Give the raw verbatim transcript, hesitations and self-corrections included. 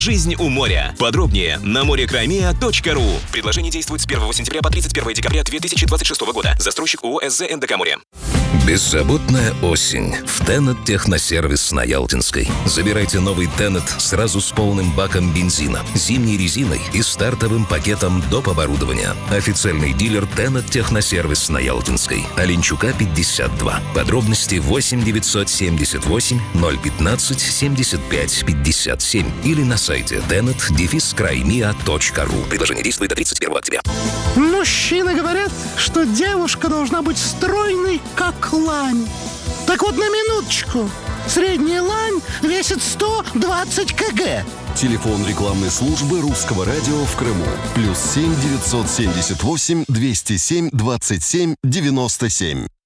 Жизнь у моря. Подробнее на морекрамия точка ру. Предложение действует с первого сентября по тридцать первое декабря две тысячи двадцать шестого года. Застройщик ООО СЗ НДК «Море». Беззаботная осень в Тенет Техносервис на Ялтинской. Забирайте новый Тенет сразу с полным баком бензина, зимней резиной и стартовым пакетом доп. Оборудования. Официальный дилер Тенет Техносервис на Ялтинской. Оленчука, пятьдесят два. Подробности восемь девятьсот семьдесят восемь ноль пятнадцать семьдесят пять пятьдесят семь или на сайте теnet дефис краймиа точка ру. Предложение действует до тридцать первого октября. Мужчины говорят, что девушка должна быть стройной, как лань. Так вот, на минуточку. Средняя лань весит сто двадцать килограмм. Телефон рекламной службы Русского радио в Крыму. Плюс семь девятьсот семьдесят восемь двести семь двадцать семь девяносто семь.